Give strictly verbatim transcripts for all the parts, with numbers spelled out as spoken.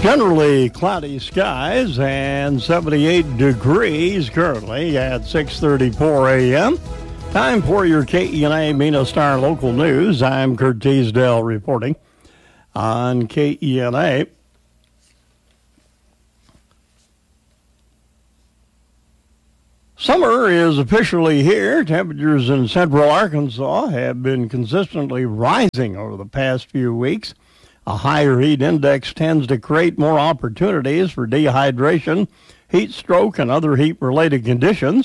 Generally cloudy skies and seventy-eight degrees currently at six thirty-four a.m. Time for your K E N A Mena Star Local News. I'm Kurt Teasdale reporting on K E N A. Summer is officially here. Temperatures in central Arkansas have been consistently rising over the past few weeks. A higher heat index tends to create more opportunities for dehydration, heat stroke, and other heat-related conditions.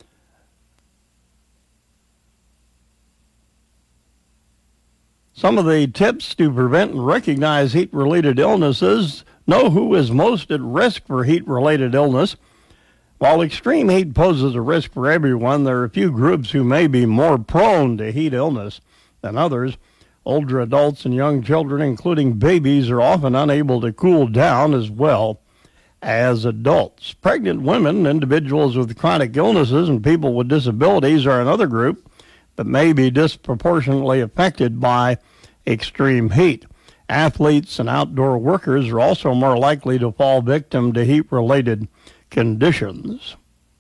Some of the tips to prevent and recognize heat-related illnesses: know who is most at risk for heat-related illness. While extreme heat poses a risk for everyone, there are a few groups who may be more prone to heat illness than others. Older adults and young children, including babies, are often unable to cool down as well as adults. Pregnant women, individuals with chronic illnesses, and people with disabilities are another group that may be disproportionately affected by extreme heat. Athletes and outdoor workers are also more likely to fall victim to heat-related conditions.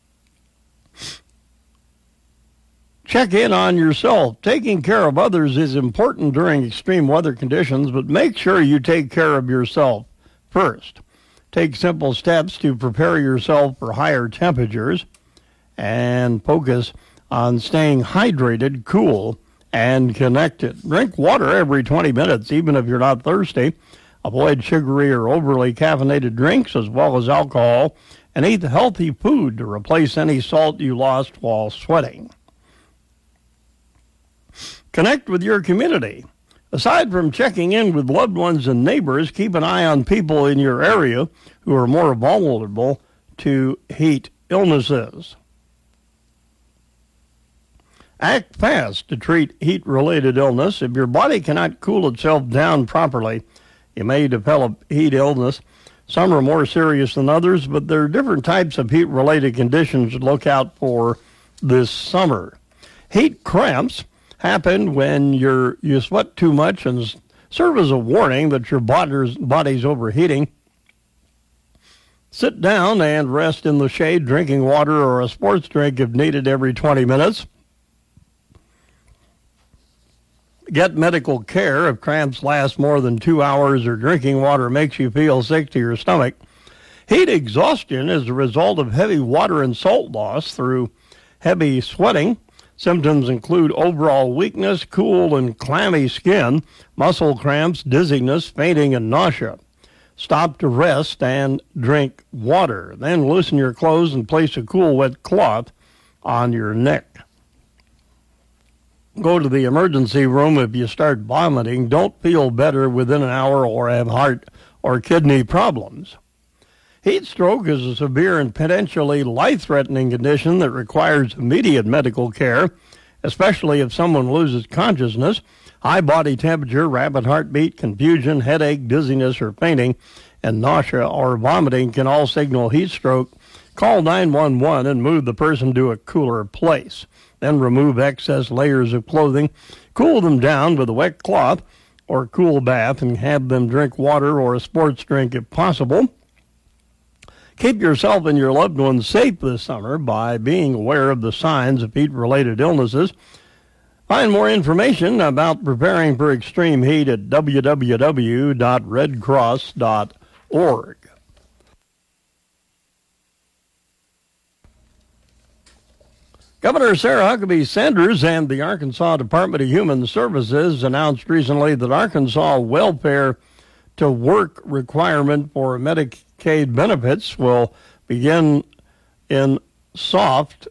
Check in on yourself. Taking care of others is important during extreme weather conditions, but make sure you take care of yourself first. Take simple steps to prepare yourself for higher temperatures and focus on staying hydrated, cool, and connected. Drink water every twenty minutes, even if you're not thirsty. Avoid sugary or overly caffeinated drinks as well as alcohol, and eat healthy food to replace any salt you lost while sweating. Connect with your community. Aside from checking in with loved ones and neighbors, keep an eye on people in your area who are more vulnerable to heat illnesses. Act fast to treat heat-related illness. If your body cannot cool itself down properly, you may develop heat illness. Some are more serious than others, but there are different types of heat-related conditions to look out for this summer. Heat cramps happen when you're, you sweat too much and serve as a warning that your body's, body's overheating. Sit down and rest in the shade, drinking water or a sports drink if needed every twenty minutes. Get medical care if cramps last more than two hours or drinking water makes you feel sick to your stomach. Heat exhaustion is a result of heavy water and salt loss through heavy sweating. Symptoms include overall weakness, cool and clammy skin, muscle cramps, dizziness, fainting, and nausea. Stop to rest and drink water. Then loosen your clothes and place a cool, wet cloth on your neck. Go to the emergency room if you start vomiting, don't feel better within an hour, or have heart or kidney problems. Heat stroke is a severe and potentially life-threatening condition that requires immediate medical care, especially if someone loses consciousness. High body temperature, rapid heartbeat, confusion, headache, dizziness, or fainting, and nausea or vomiting can all signal heat stroke. Call nine one one and move the person to a cooler place. Then remove excess layers of clothing, cool them down with a wet cloth or cool bath, and have them drink water or a sports drink if possible. Keep yourself and your loved ones safe this summer by being aware of the signs of heat-related illnesses. Find more information about preparing for extreme heat at w w w dot red cross dot org. Governor Sarah Huckabee Sanders and the Arkansas Department of Human Services announced recently that Arkansas welfare to work requirement for Medicaid benefits will begin in soft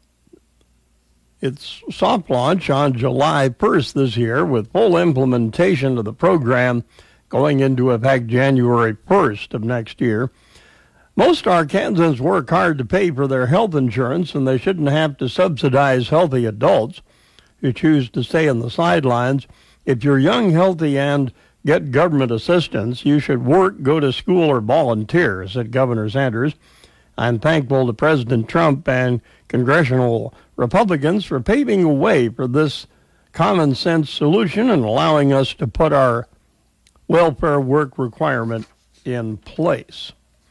its soft launch on July first this year, with full implementation of the program going into effect January first of next year. Most Arkansans work hard to pay for their health insurance, and they shouldn't have to subsidize healthy adults who choose to stay on the sidelines. If you're young, healthy, and get government assistance, you should work, go to school, or volunteer, said Governor Sanders. I'm thankful to President Trump and congressional Republicans for paving a way for this common sense solution and allowing us to put our welfare work requirement in place.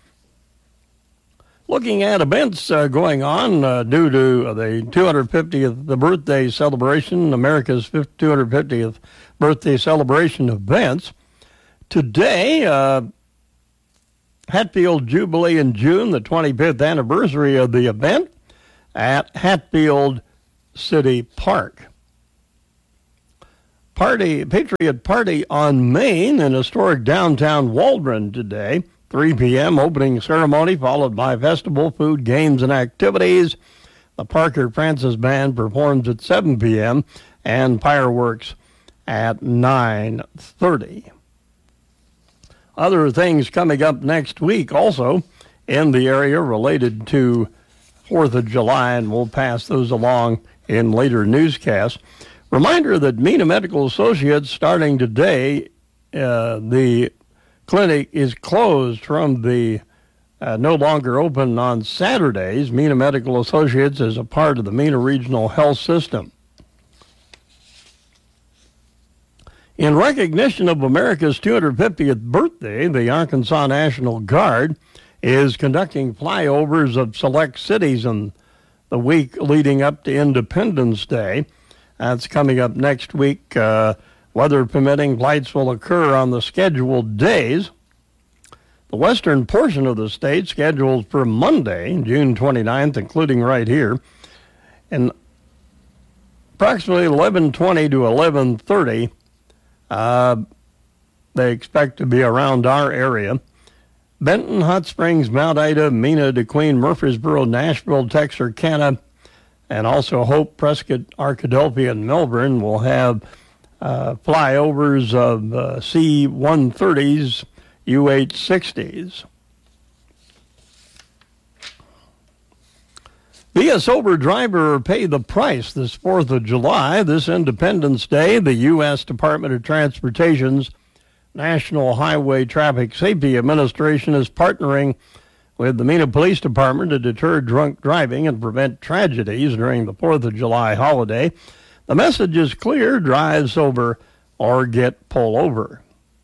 Looking at events uh, going on uh, due to the two hundred fiftieth the birthday celebration, America's two hundred fiftieth birthday celebration events. Today, uh, Hatfield Jubilee in June, the twenty-fifth anniversary of the event at Hatfield City Park. Party, Patriot Party on Main in historic downtown Waldron today. three p.m. opening ceremony followed by festival, food, games, and activities. The Parker Francis Band performs at seven p.m. and fireworks at nine thirty. Other things coming up next week also in the area related to fourth of July, and we'll pass those along in later newscasts. Reminder that Mena Medical Associates starting today, uh, the clinic is closed from the uh, no longer open on Saturdays. Mena Medical Associates is a part of the Mena Regional Health System. In recognition of America's two hundred fiftieth birthday, the Arkansas National Guard is conducting flyovers of select cities in the week leading up to Independence Day. That's coming up next week. Uh, weather permitting, flights will occur on the scheduled days. The western portion of the state scheduled for Monday, June twenty-ninth, including right here, and approximately eleven twenty to eleven thirty. Uh, they expect to be around our area. Benton, Hot Springs, Mount Ida, Mena, DeQueen, Murfreesboro, Nashville, Texarkana, and also Hope, Prescott, Arkadelphia, and Melbourne will have uh, flyovers of uh, C one thirties, U H sixties. Be a sober driver or pay the price this fourth of July. This Independence Day, the U S Department of Transportation's National Highway Traffic Safety Administration is partnering with the Mena Police Department to deter drunk driving and prevent tragedies during the fourth of July holiday. The message is clear: drive sober or get pulled over.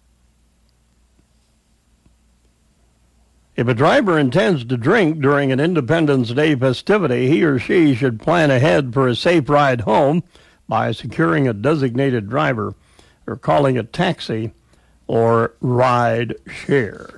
If a driver intends to drink during an Independence Day festivity, he or she should plan ahead for a safe ride home by securing a designated driver or calling a taxi or ride share.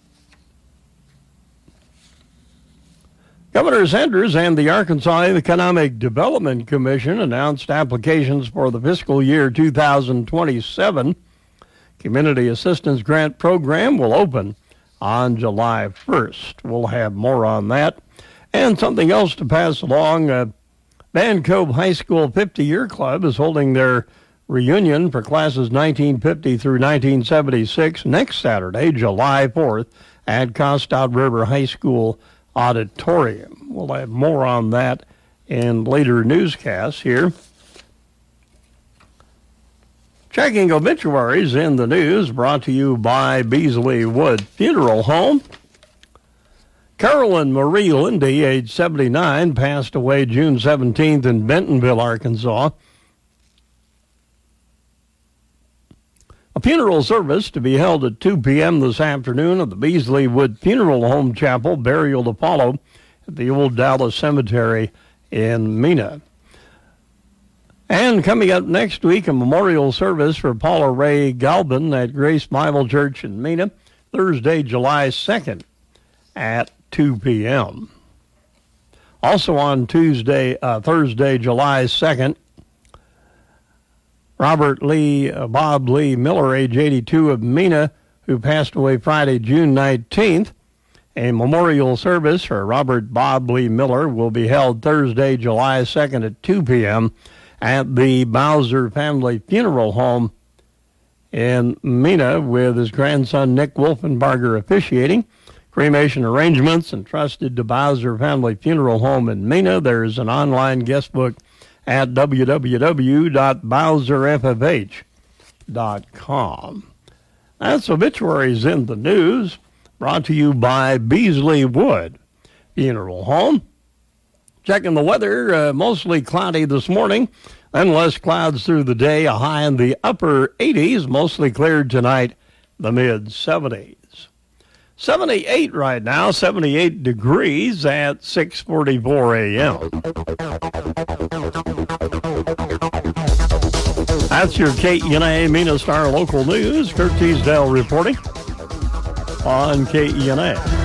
Governor Sanders and the Arkansas Economic Development Commission announced applications for the fiscal year two thousand twenty-seven Community Assistance Grant Program will open on July first. We'll have more on that. And something else to pass along, uh, Van Cove High School fifty-year Club is holding their reunion for classes nineteen fifty through nineteen seventy-six next Saturday, July fourth, at Costard River High School Auditorium. We'll have more on that in later newscasts here. Checking obituaries in the news, brought to you by Beasley Wood Funeral Home. Carolyn Marie Lindy, age seventy-nine, passed away June seventeenth in Bentonville, Arkansas. A funeral service to be held at two p.m. this afternoon at the Beasley Wood Funeral Home Chapel, burial to follow at the Old Dallas Cemetery in Mena. And coming up next week, a memorial service for Paula Ray Galvin at Grace Bible Church in Mena, Thursday, July second at two p.m. Also on Tuesday, uh, Thursday, July second, Robert Lee, uh, Bob Lee Miller, age eighty-two, of Mena, who passed away Friday, June nineteenth. A memorial service for Robert Bob Lee Miller will be held Thursday, July second at two p.m. at the Bowser Family Funeral Home in Mena, with his grandson Nick Wolfenbarger officiating. Cremation arrangements entrusted to Bowser Family Funeral Home in Mena. There's an online guest book at w w w dot bowser f f h dot com. That's obituaries in the news, brought to you by Beasley Wood Funeral Home. Checking the weather, uh, mostly cloudy this morning, then less clouds through the day, a high in the upper eighties, mostly cleared tonight, the mid seventies. seventy-eight right now, seventy-eight degrees at six forty-four a.m. That's your K E N A Mena Star Local News. Kurt Teasdale reporting on K E N A.